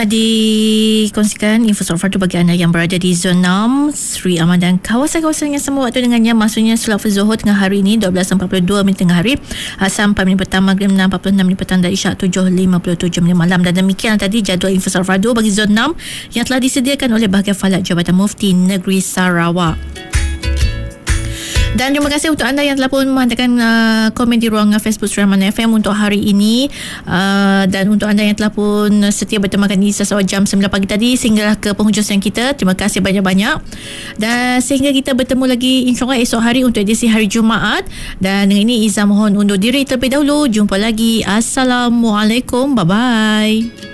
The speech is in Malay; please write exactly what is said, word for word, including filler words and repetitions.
telah dikongsikan info soal fardu bagi anda yang berada di zon enam Sri Aman dan kawasan-kawasan yang sama waktu dengannya, maksudnya solat Zuhur tengah hari ini dua belas empat puluh dua minit tengah hari, Asam empat minit petang, Maghrib enam empat puluh enam minit petang dan Isyak tujuh lima puluh tujuh minit malam. Dan demikian tadi jadual info soal fardu bagi zon enam yang telah disediakan oleh Bahagian Falak Jabatan Mufti Negeri Sarawak. Dan terima kasih untuk anda yang telah pun menghantarkan uh, komen di ruangan Facebook Suraman F M untuk hari ini, uh, dan untuk anda yang telah pun setia bertemakan di sesuai jam sembilan pagi tadi sehinggalah ke penghujung kita. Terima kasih banyak-banyak, dan sehingga kita bertemu lagi insyaAllah esok hari untuk edisi hari Jumaat. Dan dengan ini Izzah mohon undur diri terlebih dahulu. Jumpa lagi. Assalamualaikum. Bye-bye.